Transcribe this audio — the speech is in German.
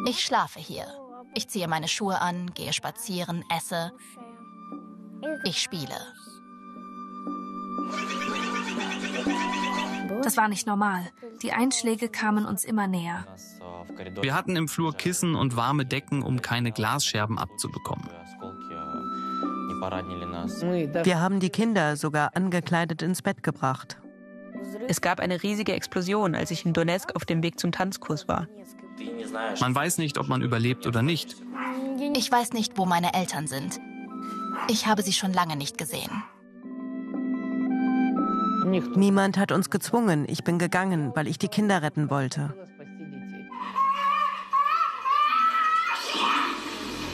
Ich schlafe hier. Ich ziehe meine Schuhe an, gehe spazieren, esse. Ich spiele. Das war nicht normal. Die Einschläge kamen uns immer näher. Wir hatten im Flur Kissen und warme Decken, um keine Glasscherben abzubekommen. Wir haben die Kinder sogar angekleidet ins Bett gebracht. Es gab eine riesige Explosion, als ich in Donezk auf dem Weg zum Tanzkurs war. Man weiß nicht, ob man überlebt oder nicht. Ich weiß nicht, wo meine Eltern sind. Ich habe sie schon lange nicht gesehen. Niemand hat uns gezwungen. Ich bin gegangen, weil ich die Kinder retten wollte.